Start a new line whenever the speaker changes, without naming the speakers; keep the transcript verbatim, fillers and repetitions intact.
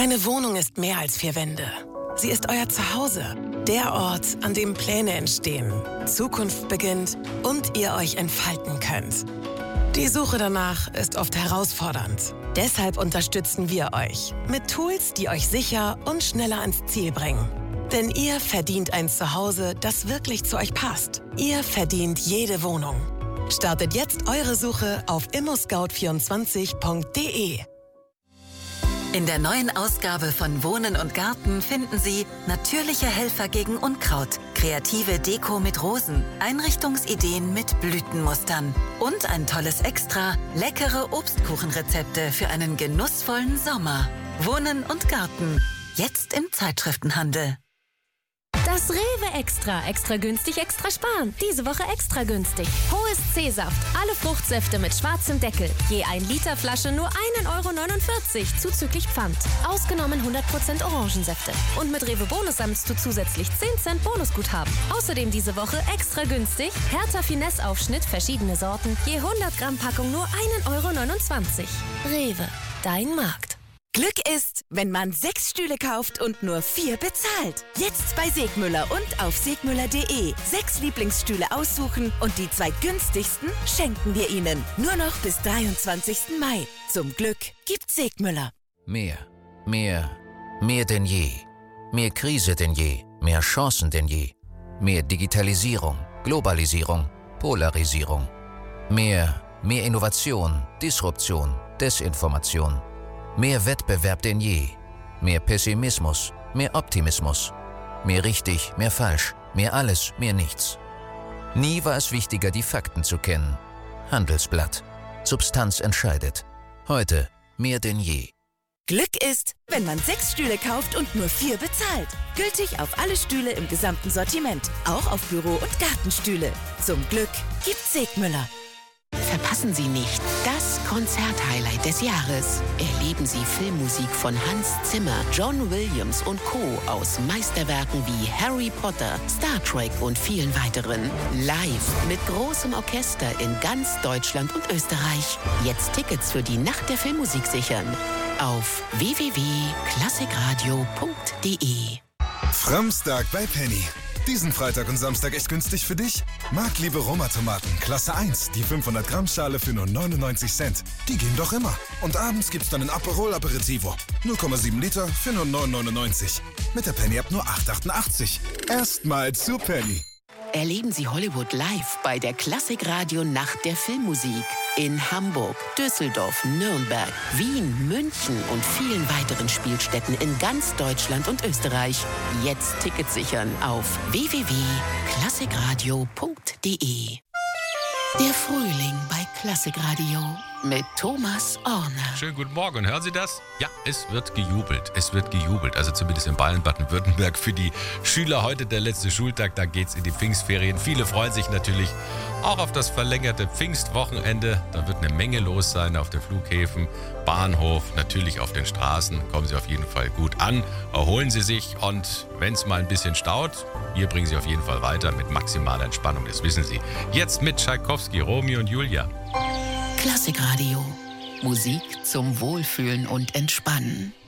Eine Wohnung ist mehr als vier Wände. Sie ist euer Zuhause, der Ort, an dem Pläne entstehen, Zukunft beginnt und ihr euch entfalten könnt. Die Suche danach ist oft herausfordernd. Deshalb unterstützen wir euch mit Tools, die euch sicher und schneller ans Ziel bringen. Denn ihr verdient ein Zuhause, das wirklich zu euch passt. Ihr verdient jede Wohnung. Startet jetzt eure Suche auf immo scout vierundzwanzig punkt de.
In der neuen Ausgabe von Wohnen und Garten finden Sie natürliche Helfer gegen Unkraut, kreative Deko mit Rosen, Einrichtungsideen mit Blütenmustern und ein tolles Extra, leckere Obstkuchenrezepte für einen genussvollen Sommer. Wohnen und Garten, jetzt im Zeitschriftenhandel.
Das Rewe Extra. Extra günstig, extra sparen. Diese Woche extra günstig. Hohes C-Saft. Alle Fruchtsäfte mit schwarzem Deckel. Je ein Liter Flasche nur ein Euro neunundvierzig zuzüglich Pfand. Ausgenommen hundert Prozent Orangensäfte. Und mit Rewe Bonus sammelst du zusätzlich zehn Cent Bonusguthaben. Außerdem diese Woche extra günstig. Hertha Finesse Aufschnitt, verschiedene Sorten. Je hundert Gramm Packung nur ein Euro neunundzwanzig. Rewe. Dein Markt.
Glück ist, wenn man sechs Stühle kauft und nur vier bezahlt. Jetzt bei Segmüller und auf segmüller punkt de. Sechs Lieblingsstühle aussuchen und die zwei günstigsten schenken wir Ihnen. Nur noch bis dreiundzwanzigsten Mai. Zum Glück gibt Segmüller.
Mehr, mehr, mehr denn je. Mehr Krise denn je, mehr Chancen denn je. Mehr Digitalisierung, Globalisierung, Polarisierung. Mehr, mehr Innovation, Disruption, Desinformation. Mehr Wettbewerb denn je. Mehr Pessimismus, mehr Optimismus. Mehr richtig, mehr falsch, mehr alles, mehr nichts. Nie war es wichtiger, die Fakten zu kennen. Handelsblatt. Substanz entscheidet. Heute mehr denn je.
Glück ist, wenn man sechs Stühle kauft und nur vier bezahlt. Gültig auf alle Stühle im gesamten Sortiment. Auch auf Büro- und Gartenstühle. Zum Glück gibt Segmüller.
Verpassen Sie nicht das Konzerthighlight des Jahres. Erleben Sie Filmmusik von Hans Zimmer, John Williams und Co. aus Meisterwerken wie Harry Potter, Star Trek und vielen weiteren. Live mit großem Orchester in ganz Deutschland und Österreich. Jetzt Tickets für die Nacht der Filmmusik sichern. Auf w w w punkt klassikradio punkt de.
Framstag bei Penny. Diesen Freitag und Samstag echt günstig für dich? Marktliebe Roma-Tomaten, Klasse eins, die fünfhundert Gramm Schale für nur neunundneunzig Cent. Die gehen doch immer. Und abends gibt's dann ein Aperol Aperitivo. null Komma sieben Liter für nur neun neunundneunzig. Mit der Penny-App nur acht achtundachtzig. Erstmal zu Penny.
Erleben Sie Hollywood live bei der Klassikradio Nacht der Filmmusik. In Hamburg, Düsseldorf, Nürnberg, Wien, München und vielen weiteren Spielstätten in ganz Deutschland und Österreich. Jetzt Tickets sichern auf w w w punkt klassikradio punkt de. Der Frühling bei Klassikradio mit Thomas Orner.
Schönen guten Morgen. Hören Sie das? Ja, es wird gejubelt. Es wird gejubelt. Also zumindest in Bayern, Baden-Württemberg. Für die Schüler heute der letzte Schultag. Da geht's in die Pfingstferien. Viele freuen sich natürlich auch auf das verlängerte Pfingstwochenende. Da wird eine Menge los sein auf den Flughäfen, Bahnhof, natürlich auf den Straßen. Kommen Sie auf jeden Fall gut an. Erholen Sie sich. Und wenn es mal ein bisschen staut, wir bringen Sie auf jeden Fall weiter mit maximaler Entspannung. Das wissen Sie. Jetzt mit Tschaikowski, Romeo und Julia.
Klassikradio. Musik zum Wohlfühlen und Entspannen.